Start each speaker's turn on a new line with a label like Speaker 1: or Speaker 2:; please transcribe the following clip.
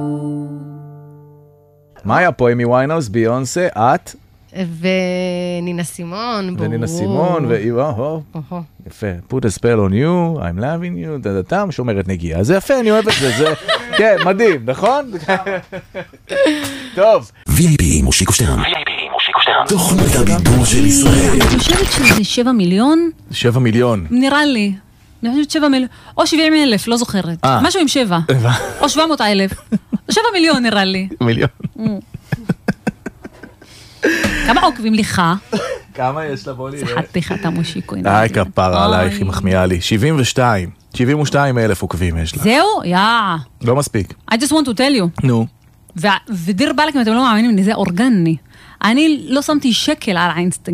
Speaker 1: מה היה פה? אמי ויינהאוס, ביונסה, את?
Speaker 2: ונינה סימון.
Speaker 1: ונינה סימון, יפה. Put a spell on you, I'm loving you, דדתם, שומרת נגיעה. זה יפה, אני אוהב את זה. כן, מדהים, נכון? טוב.
Speaker 3: VIP מושיקו שטרן. תוכנית הבידור של ישראל.
Speaker 4: אני חושבת שזה 7 מיליון.
Speaker 1: 7 מיליון.
Speaker 4: נראה לי. אני חושבת 7 מיליון. או 70,000, לא זוכרת. משהו עם 7. או 700,000. 7 מיליון נראה לי.
Speaker 1: מיליון.
Speaker 4: כמה עוקבים לך?
Speaker 1: כמה יש לה? בוא נראה.
Speaker 4: שיחקתי לך, אתה מושיקו.
Speaker 1: כפרה עלייך, היא מחמיאה לי. 72,000 עוקבים יש לה.
Speaker 4: זהו?
Speaker 1: לא מספיק.
Speaker 4: I just want to tell you.
Speaker 1: נו.
Speaker 4: ודיר בלק, אם אתם לא מאמינים לי, זה אורגני. אני לא שמתי שקל על האינסטגרם.